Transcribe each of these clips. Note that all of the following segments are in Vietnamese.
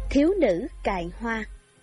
Thiếu nữ cài hoa.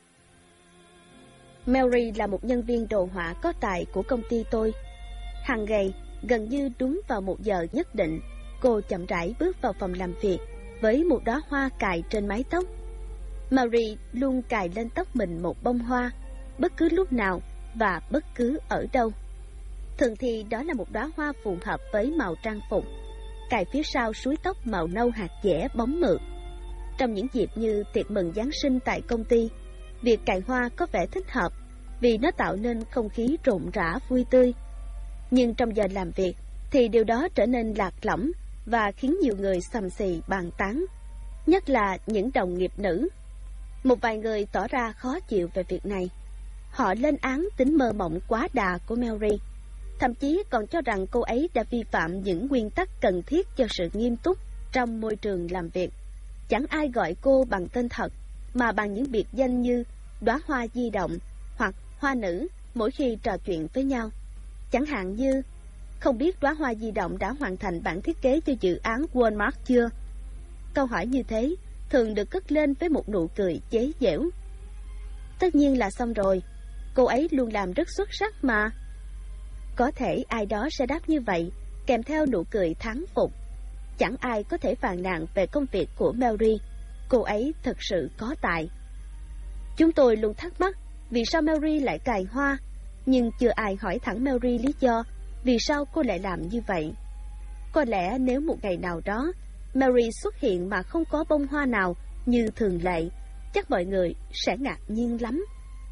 Mary là một nhân viên đồ họa có tài của công ty tôi. Hàng ngày, gần như đúng vào một giờ nhất định, cô chậm rãi bước vào phòng làm việc với một đóa hoa cài trên mái tóc. Mary luôn cài lên tóc mình một bông hoa, bất cứ lúc nào và bất cứ ở đâu. Thường thì đó là một đóa hoa phù hợp với màu trang phục, cài phía sau súi tóc màu nâu hạt dẻ bóng mượt. Trong những dịp như tiệc mừng Giáng sinh tại công ty, việc cài hoa có vẻ thích hợp vì nó tạo nên không khí rộn rã vui tươi. Nhưng trong giờ làm việc thì điều đó trở nên lạc lõng và khiến nhiều người xầm xì bàn tán, nhất là những đồng nghiệp nữ. Một vài người tỏ ra khó chịu về việc này. Họ lên án tính mơ mộng quá đà của Mary, thậm chí còn cho rằng cô ấy đã vi phạm những nguyên tắc cần thiết cho sự nghiêm túc trong môi trường làm việc. Chẳng ai gọi cô bằng tên thật, mà bằng những biệt danh như đóa hoa di động hoặc hoa nữ mỗi khi trò chuyện với nhau. Chẳng hạn như, không biết đóa hoa di động đã hoàn thành bản thiết kế cho dự án Walmart chưa? Câu hỏi như thế thường được cất lên với một nụ cười chế giễu. Tất nhiên là xong rồi, cô ấy luôn làm rất xuất sắc mà. Có thể ai đó sẽ đáp như vậy, kèm theo nụ cười thán phục. Chẳng ai có thể phàn nàn về công việc của Mary, cô ấy thật sự có tài. Chúng tôi luôn thắc mắc vì sao Mary lại cài hoa, nhưng chưa ai hỏi thẳng Mary lý do vì sao cô lại làm như vậy. Có lẽ nếu một ngày nào đó Mary xuất hiện mà không có bông hoa nào như thường lệ, chắc mọi người sẽ ngạc nhiên lắm.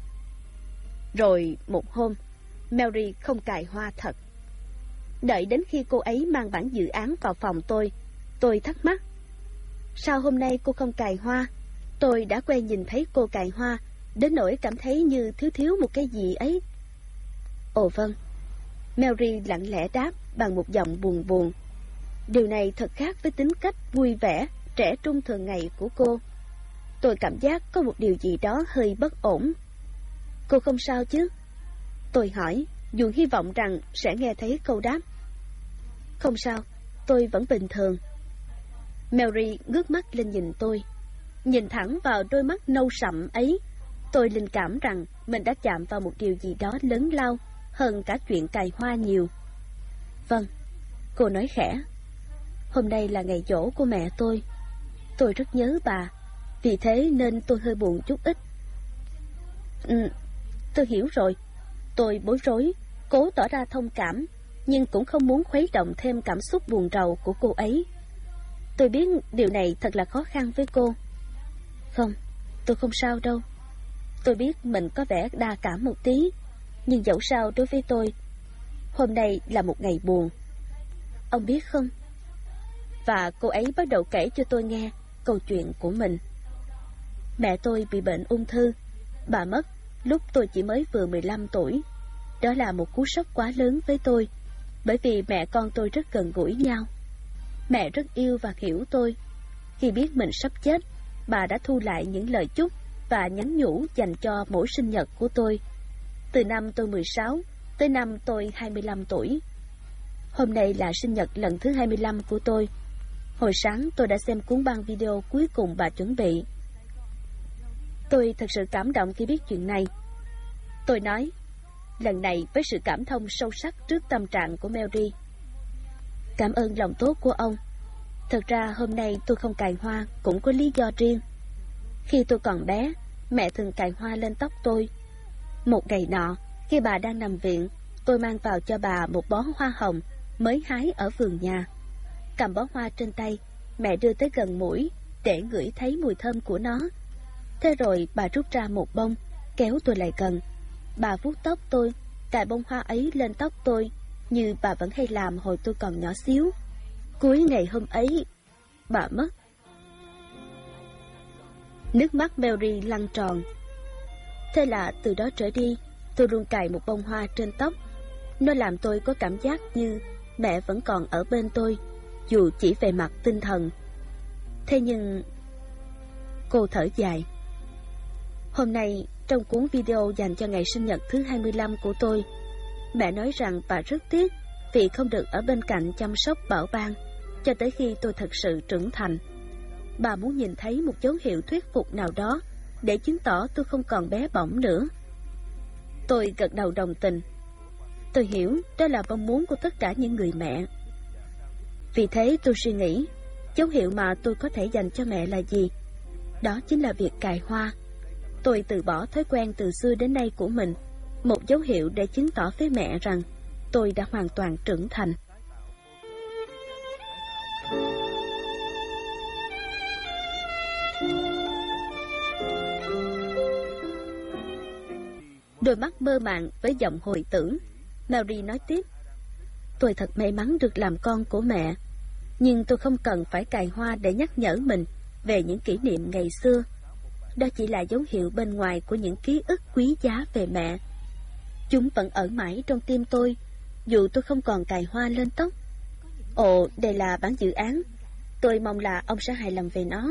Rồi một hôm, Mary không cài hoa thật. Đợi đến khi cô ấy mang bản dự án vào phòng tôi thắc mắc. Sao hôm nay cô không cài hoa? Tôi đã quen nhìn thấy cô cài hoa, đến nỗi cảm thấy như thiếu một cái gì ấy. Ồ vâng, Mary lặng lẽ đáp bằng một giọng buồn buồn. Điều này thật khác với tính cách vui vẻ, trẻ trung thường ngày của cô. Tôi cảm giác có một điều gì đó hơi bất ổn. Cô không sao chứ? Tôi hỏi, dù hy vọng rằng sẽ nghe thấy câu đáp. Không sao, tôi vẫn bình thường. Mary ngước mắt lên nhìn tôi. Nhìn thẳng vào đôi mắt nâu sậm ấy, tôi linh cảm rằng mình đã chạm vào một điều gì đó lớn lao hơn cả chuyện cài hoa nhiều. Vâng, cô nói khẽ. Hôm nay là ngày giỗ của mẹ tôi. Tôi rất nhớ bà, vì thế nên tôi hơi buồn chút ít. Tôi hiểu rồi. Tôi bối rối, cố tỏ ra thông cảm, nhưng cũng không muốn khuấy động thêm cảm xúc buồn rầu của cô ấy. Tôi biết điều này thật là khó khăn với cô. Không, tôi không sao đâu. Tôi biết mình có vẻ đa cảm một tí, nhưng dẫu sao đối với tôi, hôm nay là một ngày buồn. Ông biết không? Và cô ấy bắt đầu kể cho tôi nghe câu chuyện của mình. Mẹ tôi bị bệnh ung thư. Bà mất lúc tôi chỉ mới vừa 15 tuổi. Đó là một cú sốc quá lớn với tôi, bởi vì mẹ con tôi rất gần gũi nhau. Mẹ rất yêu và hiểu tôi. Khi biết mình sắp chết, bà đã thu lại những lời chúc và nhắn nhủ dành cho mỗi sinh nhật của tôi, từ năm tôi 16 tới năm tôi 25 tuổi. Hôm nay là sinh nhật lần thứ 25 của tôi. Hồi sáng tôi đã xem cuốn băng video cuối cùng bà chuẩn bị. Tôi thật sự cảm động khi biết chuyện này. Tôi nói, lần này với sự cảm thông sâu sắc trước tâm trạng của Mary. Cảm ơn lòng tốt của ông. Thật ra hôm nay tôi không cài hoa cũng có lý do riêng. Khi tôi còn bé, mẹ thường cài hoa lên tóc tôi. Một ngày nọ, khi bà đang nằm viện, tôi mang vào cho bà một bó hoa hồng mới hái ở vườn nhà. Cầm bó hoa trên tay, mẹ đưa tới gần mũi để ngửi thấy mùi thơm của nó. Thế rồi bà rút ra một bông, kéo tôi lại gần. Bà vuốt tóc tôi, cài bông hoa ấy lên tóc tôi, như bà vẫn hay làm hồi tôi còn nhỏ xíu. Cuối ngày hôm ấy, bà mất. Nước mắt Mary lăn tròn. Thế là từ đó trở đi, tôi luôn cài một bông hoa trên tóc. Nó làm tôi có cảm giác như mẹ vẫn còn ở bên tôi, dù chỉ về mặt tinh thần. Thế nhưng... Cô thở dài. Hôm nay, trong cuốn video dành cho ngày sinh nhật thứ 25 của tôi, mẹ nói rằng bà rất tiếc vì không được ở bên cạnh chăm sóc bảo ban cho tới khi tôi thật sự trưởng thành. Bà muốn nhìn thấy một dấu hiệu thuyết phục nào đó để chứng tỏ tôi không còn bé bỏng nữa. Tôi gật đầu đồng tình. Tôi hiểu đó là mong muốn của tất cả những người mẹ. Vì thế tôi suy nghĩ, dấu hiệu mà tôi có thể dành cho mẹ là gì? Đó chính là việc cài hoa. Tôi từ bỏ thói quen từ xưa đến nay của mình, một dấu hiệu để chứng tỏ với mẹ rằng tôi đã hoàn toàn trưởng thành. Đôi mắt mơ màng với giọng hồi tưởng, Mary nói tiếp: tôi thật may mắn được làm con của mẹ, nhưng tôi không cần phải cài hoa để nhắc nhở mình về những kỷ niệm ngày xưa. Đó chỉ là dấu hiệu bên ngoài của những ký ức quý giá về mẹ. Chúng vẫn ở mãi trong tim tôi, dù tôi không còn cài hoa lên tóc. Ồ, đây là bản dự án. Tôi mong là ông sẽ hài lòng về nó.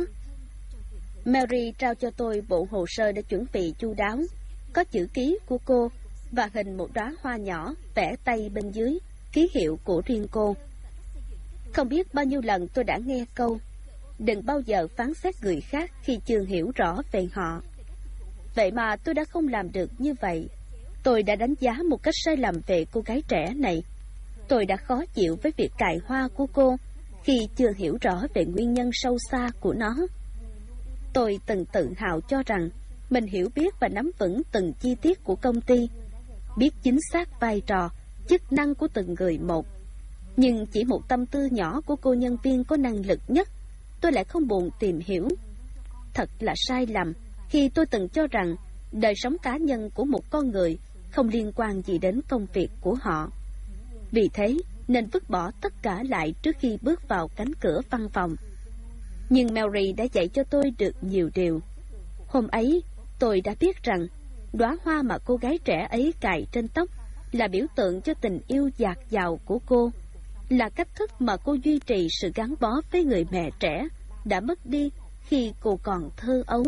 Mary trao cho tôi bộ hồ sơ đã chuẩn bị chu đáo, có chữ ký của cô và hình một đóa hoa nhỏ vẽ tay bên dưới, ký hiệu của riêng cô. Không biết bao nhiêu lần tôi đã nghe câu: đừng bao giờ phán xét người khác khi chưa hiểu rõ về họ. Vậy mà tôi đã không làm được như vậy. Tôi đã đánh giá một cách sai lầm về cô gái trẻ này. Tôi đã khó chịu với việc cài hoa của cô khi chưa hiểu rõ về nguyên nhân sâu xa của nó. Tôi từng tự hào cho rằng mình hiểu biết và nắm vững từng chi tiết của công ty, biết chính xác vai trò, chức năng của từng người một. Nhưng chỉ một tâm tư nhỏ của cô nhân viên có năng lực nhất, tôi lại không buồn tìm hiểu. Thật là sai lầm khi tôi từng cho rằng đời sống cá nhân của một con người không liên quan gì đến công việc của họ. Vì thế nên vứt bỏ tất cả lại trước khi bước vào cánh cửa văn phòng. Nhưng Mary đã dạy cho tôi được nhiều điều. Hôm ấy tôi đã biết rằng đóa hoa mà cô gái trẻ ấy cài trên tóc là biểu tượng cho tình yêu dạt dào của cô, là cách thức mà cô duy trì sự gắn bó với người mẹ trẻ đã mất đi khi cô còn thơ ấu.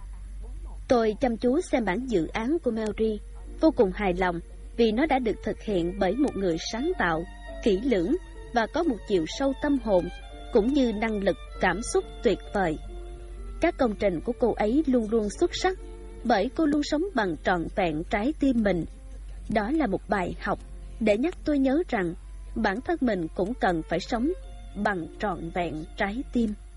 Tôi chăm chú xem bản dự án của Mary, vô cùng hài lòng vì nó đã được thực hiện bởi một người sáng tạo, kỹ lưỡng và có một chiều sâu tâm hồn, cũng như năng lực cảm xúc tuyệt vời. Các công trình của cô ấy luôn luôn xuất sắc, bởi cô luôn sống bằng trọn vẹn trái tim mình. Đó là một bài học để nhắc tôi nhớ rằng bản thân mình cũng cần phải sống bằng trọn vẹn trái tim.